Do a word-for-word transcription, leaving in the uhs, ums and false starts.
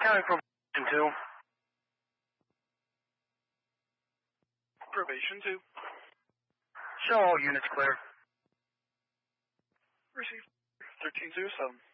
County probation two. Probation two. Show all units clear. Received. thirteen zero seven.